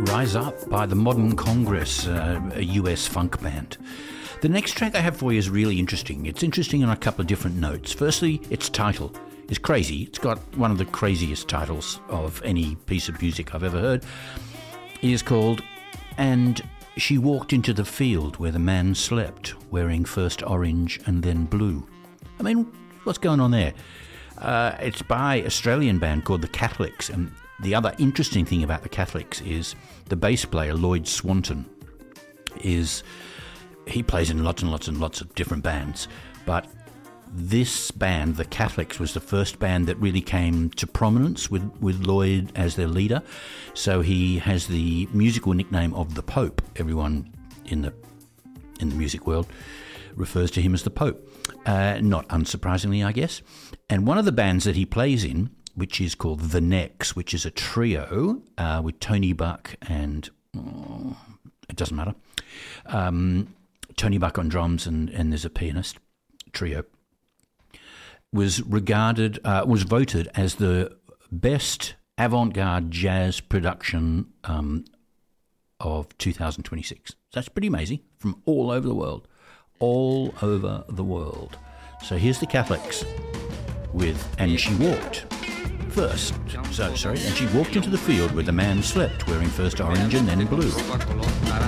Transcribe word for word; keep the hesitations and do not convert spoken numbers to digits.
Rise Up by the Modern Congress, uh, a U S funk band. The next track I have for you is really interesting. It's interesting on a couple of different notes. Firstly, its title is crazy. It's got one of the craziest titles of any piece of music I've ever heard. It is called And She Walked Into the Field Where the Man Slept, Wearing First Orange and Then Blue. I mean, what's going on there? Uh, it's by an Australian band called The Catholics, and the other interesting thing about The Catholics is the bass player, Lloyd Swanton, is he plays in lots and lots and lots of different bands, but this band, The Catholics, was the first band that really came to prominence with, with Lloyd as their leader. So he has the musical nickname of the Pope. Everyone in the in the music world refers to him as the Pope. Uh, not unsurprisingly, I guess. And one of the bands that he plays in, which is called The Necks, which is a trio uh, with Tony Buck and... Oh, it doesn't matter. Um, Tony Buck on drums and, and there's a pianist trio, was regarded, uh, was voted as the best avant-garde jazz production um, of two thousand twenty-six. So that's pretty amazing, from all over the world. All over the world. So here's the Catholics with And She Walked First. So, sorry, and she walked into the field where the man slept, wearing first orange and then blue.